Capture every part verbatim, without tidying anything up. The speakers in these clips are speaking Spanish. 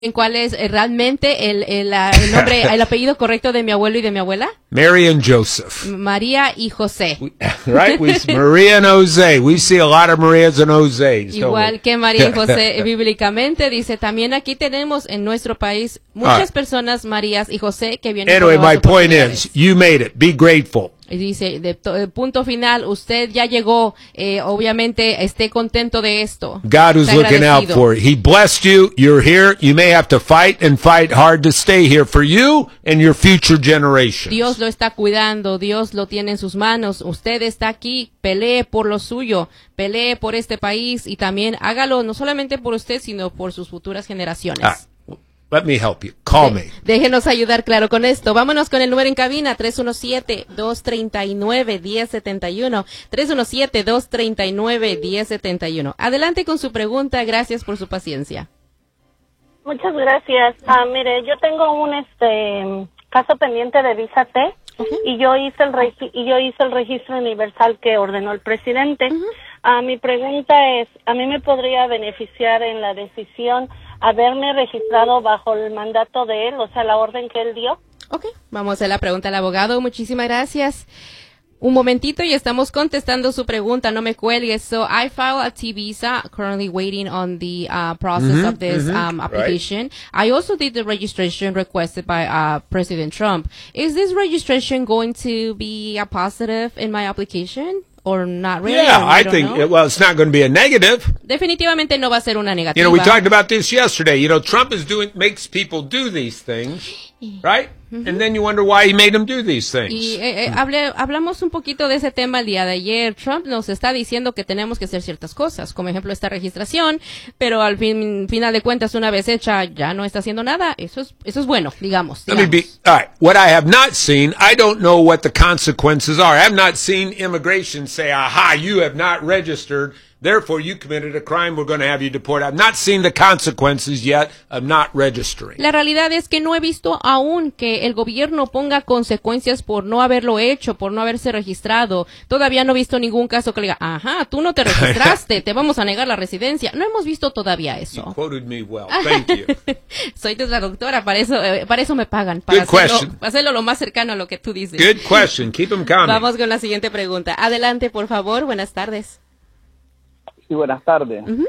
¿Cuál es eh, realmente el, el, el nombre, el apellido correcto de mi abuelo y de mi abuela? Mary and Joseph. María y José. We, right? We, Maria and Jose. We see a lot of Marias and Joses. Igual que María y José bíblicamente, dice, también aquí tenemos en nuestro país muchas right. personas Marías y José que vienen Anyway, por my point is, you made it. Be grateful. Y dice, de, de punto final, usted ya llegó, eh, obviamente esté contento de esto. God was looking out for it. He blessed you. You're here. You may have to fight and fight hard to stay here for you and your future generations. Dios lo está cuidando, Dios lo tiene en sus manos. Usted está aquí, pelee por lo suyo, pelee por este país y también hágalo no solamente por usted, sino por sus futuras generaciones. Ah. Let me help you. Call me. Déjenos ayudar, claro, con esto. Vámonos con el número en cabina, tres uno siete, dos tres nueve, uno cero siete uno, tres uno siete, dos tres nueve, uno cero siete uno. Adelante con su pregunta, gracias por su paciencia. Muchas gracias. Ah, mire, yo tengo un este caso pendiente de visa T, uh-huh. y yo hice el regi- y yo hice el registro universal que ordenó el presidente. Uh-huh. Ah, mi pregunta es, ¿a mí me podría beneficiar en la decisión haberme registrado bajo el mandato de él, o sea, la orden que él dio? Ok, vamos a la pregunta al abogado. Muchísimas gracias. Un momentito y estamos contestando su pregunta. No me cuelgues. So I filed a T visa, currently waiting on the uh, process mm-hmm, of this mm-hmm, um, application. Right. I also did the registration requested by uh, President Trump. Is this registration going to be a positive in my application? Or not really? Yeah, I think, it, well, it's not going to be a negative. Definitivamente no va a ser una negativa. You know, we talked about this yesterday. You know, Trump is doing, makes people do these things, right? Mm-hmm. And then you wonder why he made them do these things. Y eh, eh, hable, hablamos un poquito de ese tema el día de ayer. Trump nos está diciendo que tenemos que hacer ciertas cosas, como ejemplo esta registración, pero al fin, final de cuentas, una vez hecha, ya no está haciendo nada. Eso es, eso es bueno, digamos. digamos. Let me be, all right, what I have not seen, I don't know what the consequences are. I have not seen immigration say, aha, you have not registered, therefore you committed a crime, we're going to have you deported. I've not seen the consequences yet of not registering. La realidad es que no he visto aún que el gobierno ponga consecuencias por no haberlo hecho, por no haberse registrado. Todavía no he visto ningún caso que le diga, ajá, tú no te registraste, te vamos a negar la residencia. No hemos visto todavía eso. You quoted me well. Thank you. Soy tu traductora, para eso, eh, para eso me pagan. Para Good hacerlo, question. hacerlo lo más cercano a lo que tú dices. Good question. Keep them coming. Vamos con la siguiente pregunta. Adelante, por favor. Buenas tardes. Sí, buenas tardes. Uh-huh.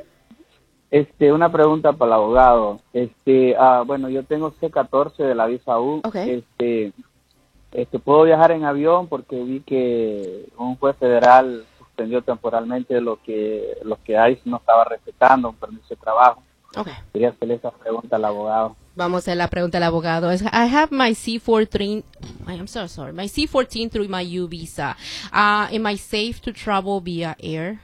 Este, una pregunta para el abogado. Este, ah, bueno, yo tengo C catorce de la visa U. Okay. Este, este, puedo viajar en avión porque vi que un juez federal suspendió temporalmente lo que, lo que ICE no estaba respetando, un permiso de trabajo. Okay. Quería hacerle esa pregunta al abogado. Vamos a la pregunta al abogado. I have my C fourteen, I am so sorry, my C fourteen through my U visa. Uh, am I safe to travel via air?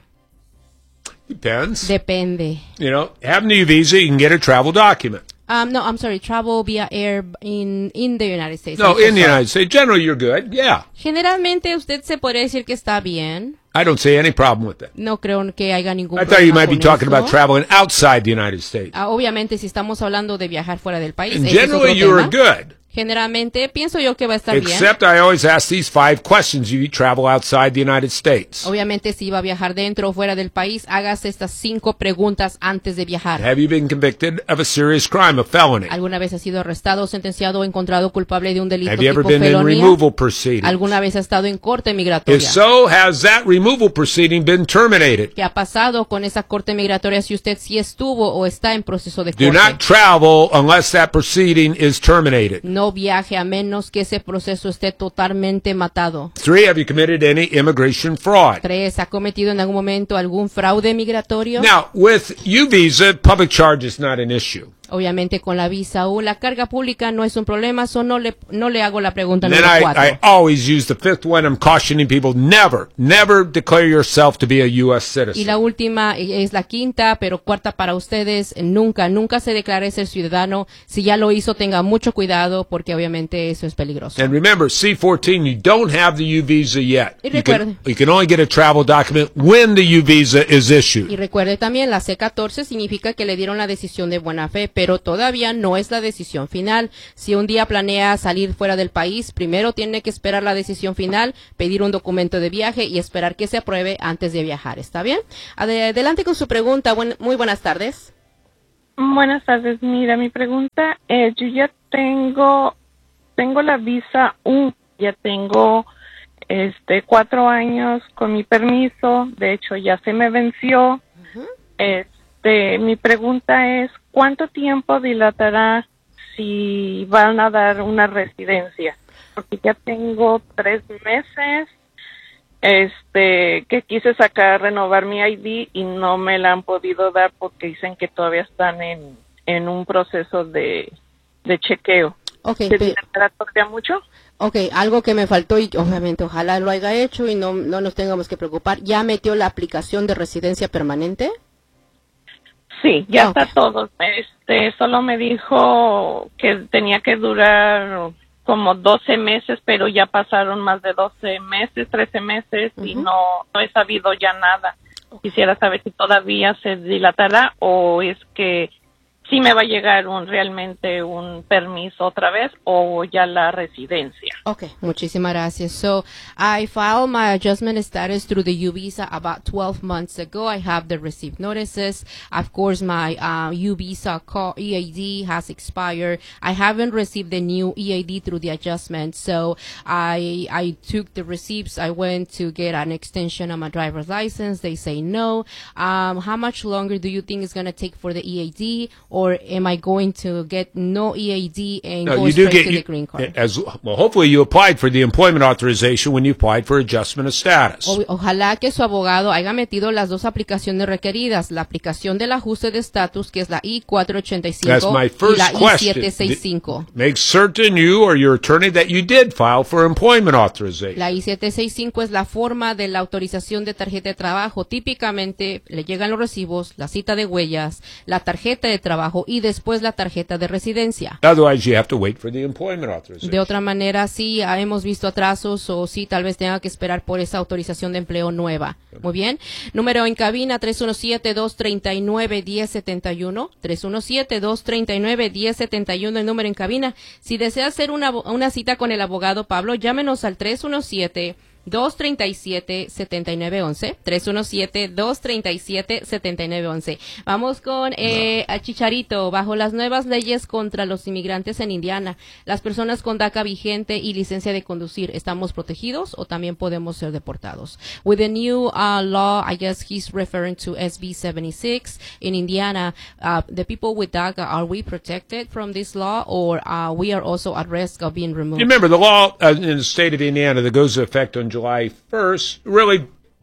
Depends. Depende. You know, having a U visa, you can get a travel document. Um, no, I'm sorry, travel via air in, in the United States. No, in the United States. Generally, you're good, yeah. Generalmente, usted se puede decir que está bien. I don't see any problem with that. No creo que haya ningún I problema thought you might be con talking eso. about traveling outside the United States. Ah, obviamente, si estamos hablando de viajar fuera del país, And ese es otro generally, you're tema. good. Generalmente, pienso yo que va a estar Except bien. I always ask these five questions if you travel outside the United States. Obviamente, si va a viajar dentro o fuera del país, hagas estas cinco preguntas antes de viajar. Have you been convicted of a serious crime, a felony? ¿Alguna vez ha sido arrestado, sentenciado o encontrado culpable de un delito Have you ever tipo been in felonía? removal proceedings? ¿Alguna vez ha estado en corte migratoria? If so, has that removal proceeding been terminated? ¿Qué ha pasado con esa corte migratoria si usted sí estuvo o está en proceso de Do corte? not travel unless that proceeding is terminated. No viaje a menos que ese proceso esté totalmente matado. Three, have you committed any immigration fraud? Tres, ¿ha cometido en algún momento algún fraude migratorio? Now, with U visa, public charge is not an issue. Obviamente con la visa U, la carga pública no es un problema, so no le, no le hago la pregunta And then número I, cuatro. I always use the fifth one. I'm cautioning people, never, never declare yourself to be a U S Y citizen. la última es la quinta, pero cuarta para ustedes, nunca, nunca se declare ser ciudadano. Si ya lo hizo, tenga mucho cuidado porque obviamente eso es peligroso. And remember, C fourteen, you don't have the U visa yet. Y You can, recuerde. you can only get a travel document when the U visa is issued. Y recuerde también, la C catorce significa que le dieron la decisión de buena fe, pero todavía no es la decisión final. Si un día planea salir fuera del país, primero tiene que esperar la decisión final, pedir un documento de viaje y esperar que se apruebe antes de viajar. ¿Está bien? Ade- Adelante con su pregunta. Buen- muy buenas tardes. Buenas tardes. Mira, mi pregunta es, yo ya tengo, tengo la visa U, ya tengo este cuatro años con mi permiso, de hecho ya se me venció. Uh-huh. Este, mi pregunta es, ¿cuánto tiempo dilatará si van a dar una residencia? Porque ya tengo tres meses, este, que quise sacar, renovar mi I D y no me la han podido dar porque dicen que todavía están en, en un proceso de, de chequeo. Okay, ¿Se dilatará todavía mucho? Ok, algo que me faltó y obviamente ojalá lo haya hecho y no, no nos tengamos que preocupar. ¿Ya metió la aplicación de residencia permanente? Sí, ya okay. está todo. Este, solo me dijo que tenía que durar como doce meses, pero ya pasaron más de doce meses, trece meses, uh-huh. y no, no he sabido ya nada. Quisiera saber si todavía se dilatará o es que sí me va a llegar un realmente un permiso otra vez o ya la residencia. Okay, muchísimas gracias. So, I filed my adjustment status through the U visa about twelve months ago. I have the received notices. Of course, my uh, U visa call, E A D has expired. I haven't received the new E A D through the adjustment. So, I I took the receipts. I went to get an extension on my driver's license. They say no. Um, how much longer do you think it's going to take for the E A D? Or am I going to get no E A D and no, go you straight do get, to you, the green card? As, well, hopefully you applied for the employment authorization when you applied for adjustment of status. O, ojalá que su abogado haya metido las dos aplicaciones requeridas, la aplicación del ajuste de estatus, que es la I cuatro ochenta y cinco, That's my first y la I question. siete sesenta y cinco. Make certain you or your attorney that you did file for employment authorization. La I siete sesenta y cinco es la forma de la autorización de tarjeta de trabajo. Típicamente le llegan los recibos, la cita de huellas, la tarjeta de trabajo y después la tarjeta de residencia. Otherwise, you have to wait for the employment authorization. De otra manera, sí hemos visto atrasos o sí tal vez tenga que esperar por esa autorización de empleo nueva. Muy bien. Número en cabina tres uno siete, dos tres nueve, uno cero siete uno. tres uno siete, dos tres nueve, uno cero siete uno el número en cabina. Si desea hacer una, una cita con el abogado Pablo, llámenos al tres uno siete, dos tres siete, siete nueve uno uno. tres uno siete, dos tres siete, siete nueve uno uno. Vamos con eh, a Chicharito. Bajo las nuevas leyes contra los inmigrantes en Indiana, las personas con DACA vigente y licencia de conducir, ¿estamos protegidos o también podemos ser deportados? With the new uh, law, I guess he's referring to S B seventy-six in Indiana. Uh, the people with DACA, are we protected from this law or uh, we are also at risk of being removed? You remember the law uh, in the state of Indiana that goes into effect on July first really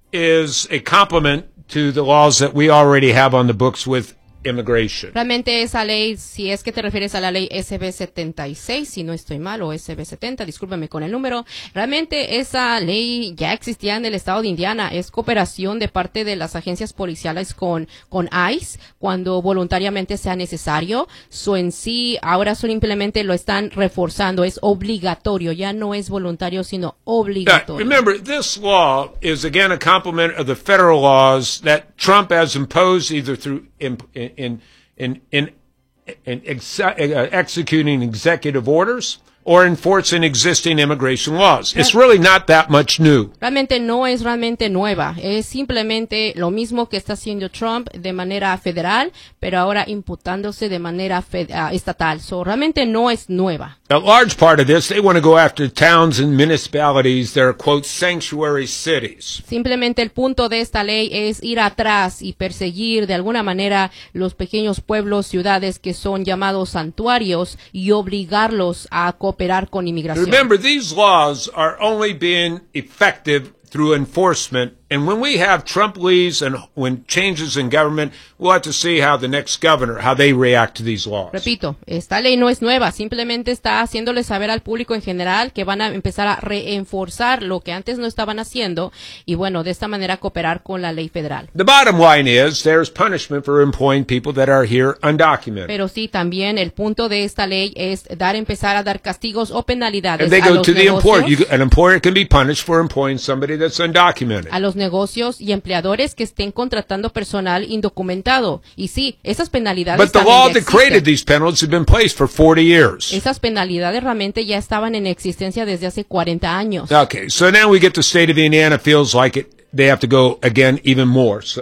is a complement to the laws that we already have on the books with immigration. Realmente esa ley, si es que te refieres a la ley S B setenta y seis, si no estoy mal, o S B setenta, discúlpame con el número, realmente esa ley ya existía en el estado de Indiana. Es cooperación de parte de las agencias policiales con, con ICE cuando voluntariamente sea necesario. So en sí, ahora simplemente lo están reforzando, es obligatorio, ya no es voluntario, sino obligatorio. Yeah, remember, this law is again a complement of the federal laws that Trump has imposed either through in, in, in, in, in ex- uh, executing executive orders or enforcing existing immigration laws. It's really not that much new. Realmente no es realmente nueva, es simplemente lo mismo que está haciendo Trump de manera federal, pero ahora imputándose de manera fed- uh, estatal. So realmente no es nueva. A large part of this, they want to go after towns and municipalities that are, quote, sanctuary cities. Simplemente el punto de esta ley es ir atrás y perseguir de alguna manera los pequeños pueblos, ciudades que son llamados santuarios y obligarlos a cooperar con inmigración. Remember, these laws are only being effective through enforcement. And when we have Trump leaves and when changes in government, we'll have to see how the next governor, how they react to these laws. Repito, esta ley no es nueva, simplemente está haciéndole saber al público en general que van a empezar a reenforzar lo que antes no estaban haciendo y bueno, de esta manera cooperar con la ley federal. The bottom line is there's punishment for employing people that are here undocumented. Pero sí, también el punto de esta ley es dar, empezar a dar castigos o penalidades And they a go los to the negocios. employer. You, an employer can be punished for employing somebody that's undocumented. A los negocios y empleadores que estén contratando personal indocumentado. Y sí, esas penalidades But the también law ya that existen. created these penalties have been placed for forty years. Esas penalidades realmente ya estaban en existencia desde hace cuarenta años. Okay, so now we get the state of Indiana feels like it, they have to go again even more. So,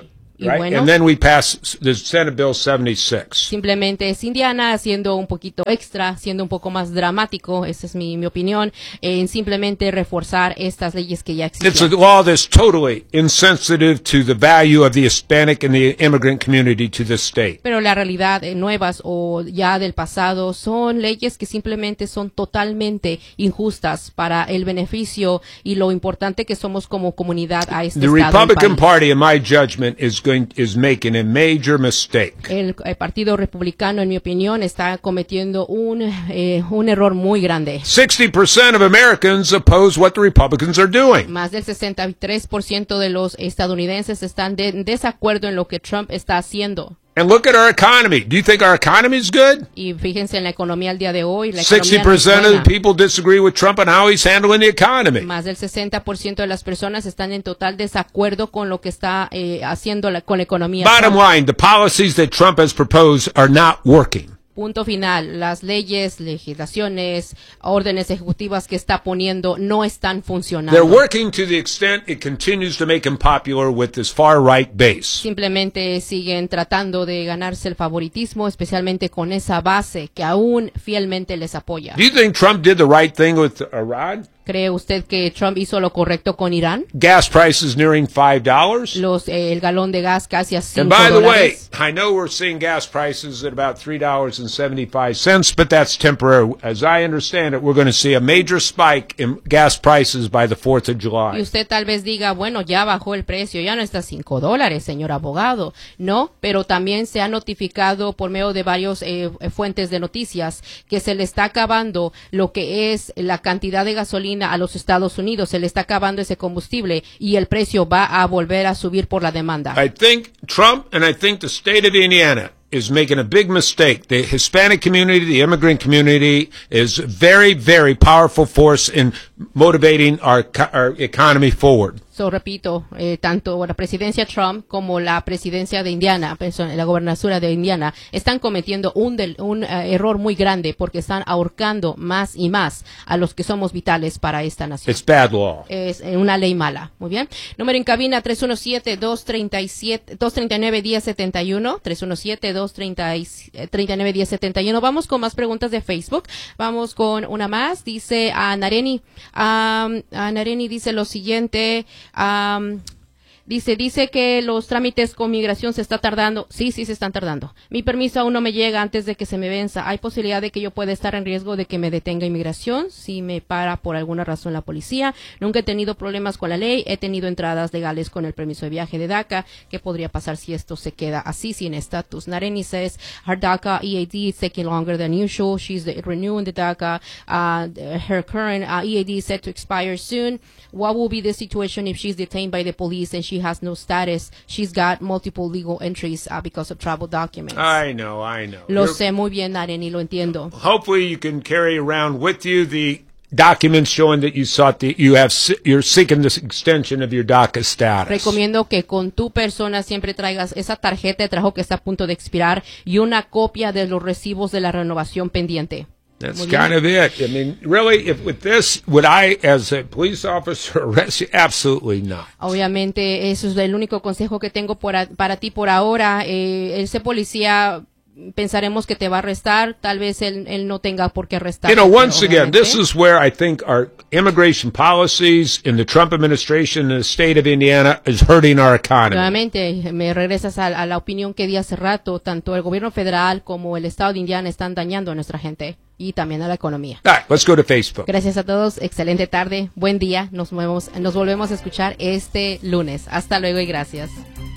Y right? bueno, and then we pass the Senate Bill seventy-six. Simplemente es Indiana haciendo un poquito extra, siendo un poco más dramático, esa es mi, mi opinión, en simplemente reforzar estas leyes que ya existen. It's a law that's totally insensitive to the value of the Hispanic and the immigrant community to this state. Pero la realidad, eh, nuevas o ya del pasado, son leyes que simplemente son totalmente injustas para el beneficio y lo importante que somos como comunidad a este The estado y Republican país. Party, in my judgment, is going is making a major mistake. El, el Partido Republicano, en mi opinión, está cometiendo un, eh, un error muy grande. sixty percent of Americans oppose what the Republicans are doing. Más del sesenta y tres por ciento de los estadounidenses están de, en desacuerdo en lo que Trump está haciendo. And look at our economy. Do you think our economy is good? Y fíjense en la economía al día de hoy. La sixty economía no es percent of buena. the people disagree with Trump on how he's handling the economy. Más del sesenta por ciento de las personas están en total desacuerdo con lo que está eh, haciendo la, con la economía. Bottom Trump. line, the policies that Trump has proposed are not working. Punto final. Las leyes, legislaciones, órdenes ejecutivas que está poniendo no están funcionando. They're working to the extent it continues to make him popular with this far-right base. Simplemente siguen tratando de ganarse el favoritismo, especialmente con esa base que aún fielmente les apoya. Do you think Trump did the right thing with Iran? ¿Cree usted que Trump hizo lo correcto con Irán? Gas prices nearing five dollars. Los, eh, el galón de gas casi a And cinco by the way, dólares. I know we're seeing gas prices at about three dollars and seventy-five cents, but that's temporary. As I understand it, we're going to see a major spike in gas prices by the fourth of Y July. usted tal vez diga, bueno, ya bajó el precio, ya no está a cinco dólares, señor abogado. No, pero también se ha notificado por medio de varios eh, fuentes de noticias que se le está acabando lo que es la cantidad de gasolina a los Estados Unidos. Se le está acabando ese combustible y el precio va a volver a subir por la demanda. I think Trump and I think the state of Indiana is making a big mistake. The Hispanic community, the immigrant community is a very, very powerful force in motivating our, co- our economy forward. So, repito, eh, tanto la presidencia Trump como la presidencia de Indiana, la gobernatura de Indiana, están cometiendo un, del, un uh, error muy grande porque están ahorcando más y más a los que somos vitales para esta nación. It's bad law. Es eh, una ley mala. Muy bien. Número en cabina tres uno siete, dos tres siete, dos tres nueve, uno cero siete uno, tres uno siete, dos tres nueve, uno cero siete uno. Vamos con más preguntas de Facebook. Vamos con una más. Dice a Nareni, um, a Nareni dice lo siguiente. Um, Dice, dice que los trámites con migración se está tardando. Sí, sí se están tardando. Mi permiso aún no me llega antes de que se me venza. ¿Hay posibilidad de que yo pueda estar en riesgo de que me detenga inmigración si me para por alguna razón la policía? Nunca he tenido problemas con la ley. He tenido entradas legales con el permiso de viaje de DACA. ¿Qué podría pasar si esto se queda así sin estatus? Nareni says her DACA E A D is taking longer than usual. She's the, renewing the DACA. Uh, her current uh, E A D is set to expire soon. What will be the situation if she's detained by the police and she She has no status? She's got multiple legal entries uh, because of travel documents. I know, I know. Lo You're- sé muy bien, Nareni, lo entiendo. Hopefully you can carry around with you the documents showing that you sought the, you have, se- you're seeking this extension of your DACA status. Recomiendo que con tu persona siempre traigas esa tarjeta de trabajo que está a punto de expirar y una copia de los recibos de la renovación pendiente. That's Muy bien. kind of it. I mean, really, if with this, would I, as a police officer, arrest you? Absolutely not. Obviamente, eso es el único consejo que tengo por a- para ti por ahora. Eh, ese policía, pensaremos que te va a arrestar. Tal vez él, él no tenga por qué arrestar. You know, once again, this is where I think our immigration policies in the Trump administration in the state of Indiana is hurting our economy. Nuevamente, me regresas a, a la opinión que di hace rato. Tanto el gobierno federal como el estado de Indiana están dañando a nuestra gente y también a la economía. All right, let's go to Facebook. Gracias a todos, excelente tarde, buen día, nos, movemos, nos volvemos a escuchar este lunes. Hasta luego y gracias.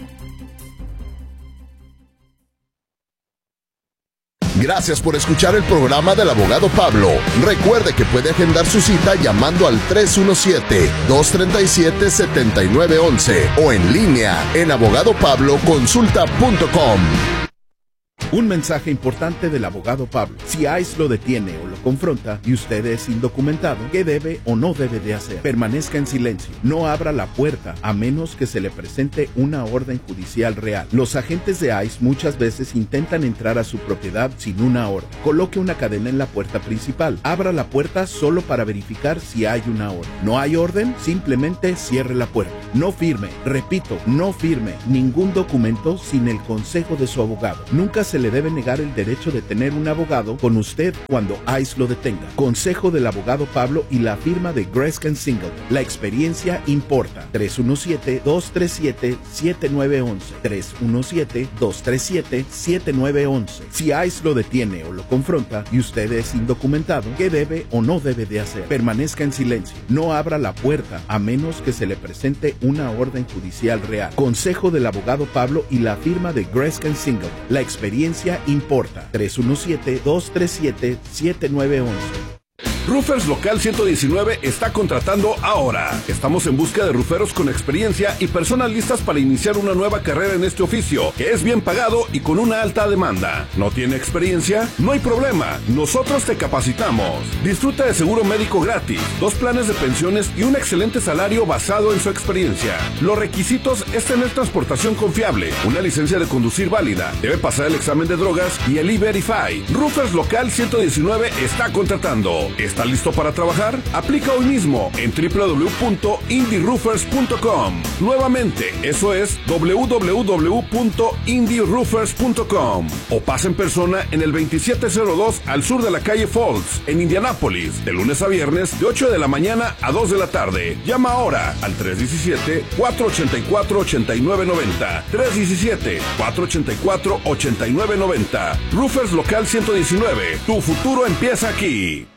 Gracias por escuchar el programa del abogado Pablo. Recuerde que puede agendar su cita llamando al tres uno siete, dos tres siete, siete nueve uno uno o en línea en abogado pablo consulta punto com. Un mensaje importante del abogado Pablo. Si ICE lo detiene o lo confronta y usted es indocumentado, ¿qué debe o no debe de hacer? Permanezca en silencio. No abra la puerta a menos que se le presente una orden judicial real. Los agentes de ICE muchas veces intentan entrar a su propiedad sin una orden. Coloque una cadena en la puerta principal. Abra la puerta solo para verificar si hay una orden. ¿No hay orden? Simplemente cierre la puerta. No firme, repito, no firme ningún documento sin el consejo de su abogado. Nunca se le debe negar el derecho de tener un abogado con usted cuando ICE lo detenga. Consejo del abogado Pablo y la firma de Gresca and Singleton. La experiencia importa. tres uno siete, dos tres siete, siete nueve uno uno. tres uno siete, dos tres siete, siete nueve uno uno. Si ICE lo detiene o lo confronta y usted es indocumentado, ¿qué debe o no debe de hacer? Permanezca en silencio. No abra la puerta a menos que se le presente una orden judicial real. Consejo del abogado Pablo y la firma de Gresca and Singleton. La experiencia importa. tres uno siete, dos tres siete, siete nueve uno uno. Roofers Local ciento diecinueve está contratando ahora. Estamos en busca de rooferos con experiencia y personas listas para iniciar una nueva carrera en este oficio, que es bien pagado y con una alta demanda. ¿No tiene experiencia? No hay problema. Nosotros te capacitamos. Disfruta de seguro médico gratis, dos planes de pensiones y un excelente salario basado en su experiencia. Los requisitos es tener transportación confiable, una licencia de conducir válida, debe pasar el examen de drogas y el E-Verify. Roofers Local ciento diecinueve está contratando. ¿Está listo para trabajar? Aplica hoy mismo en doble u doble u doble u punto indie roofers punto com. Nuevamente, eso es doble u doble u doble u punto indie roofers punto com. O pasa en persona en el veintisiete cero dos al sur de la calle Falls, en Indianápolis, de lunes a viernes de ocho de la mañana a dos de la tarde. Llama ahora al tres uno siete, cuatro ocho cuatro, ocho nueve nueve cero. tres uno siete, cuatro ocho cuatro, ocho nueve nueve cero. Roofers Local ciento diecinueve. Tu futuro empieza aquí.